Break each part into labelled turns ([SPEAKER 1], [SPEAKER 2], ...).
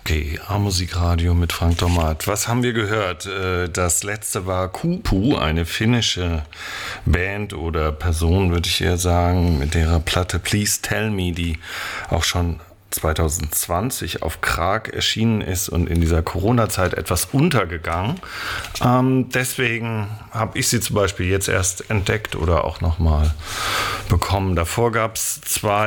[SPEAKER 1] Okay, A-Musikradio mit Frank Dommert. Was haben wir gehört? Das letzte war Kupu, eine finnische Band oder Person, würde ich eher sagen, mit ihrer Platte Please Tell Me, die auch schon 2020 auf Krag erschienen ist und in dieser Corona-Zeit etwas untergegangen. Deswegen habe ich sie zum Beispiel jetzt erst entdeckt oder auch nochmal bekommen. Davor gab es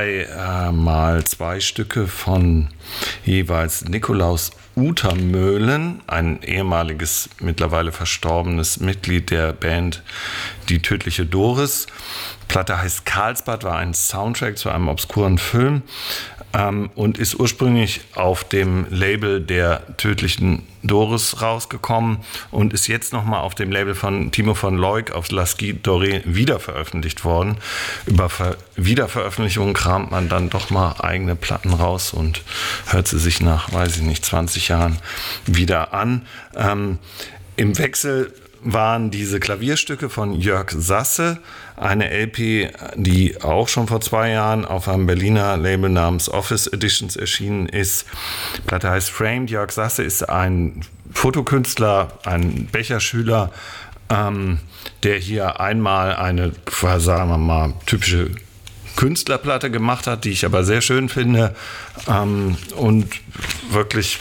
[SPEAKER 1] mal zwei Stücke von jeweils Nikolaus Utermöhlen, ein ehemaliges, mittlerweile verstorbenes Mitglied der Band Die tödliche Doris. Die Platte heißt Karlsbad, war ein Soundtrack zu einem obskuren Film und ist ursprünglich auf dem Label der tödlichen Doris rausgekommen und ist jetzt nochmal auf dem Label von Timo von Leuk auf Lasky Doré wiederveröffentlicht worden. Über Wiederveröffentlichungen kramt man dann doch mal eigene Platten raus und hört sie sich nach, 20 Jahren wieder an. Im Wechsel waren diese Klavierstücke von Jörg Sasse, eine LP, die auch schon vor 2 Jahren auf einem Berliner Label namens Office Editions erschienen ist. Die Platte heißt Framed. Jörg Sasse ist ein Fotokünstler, ein Becherschüler, der hier einmal eine, sagen wir mal, typische Künstlerplatte gemacht hat, die ich aber sehr schön finde und wirklich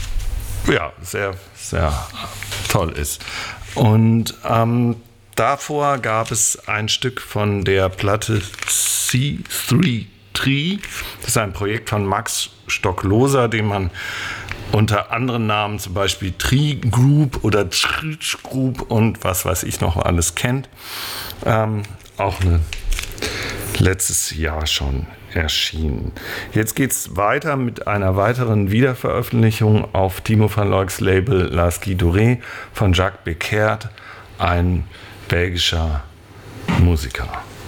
[SPEAKER 1] sehr, sehr toll ist. Und davor gab es ein Stück von der Platte C3 Tree. Das ist ein Projekt von Max Stockloser, den man unter anderen Namen, zum Beispiel Tree Group oder Trich Group und was weiß ich noch alles kennt. Auch letztes Jahr schon erschienen. Jetzt geht's weiter mit einer weiteren Wiederveröffentlichung auf Timo van Looijks Label Lasky Doré von Jacques Bequaert, ein belgischer Musiker.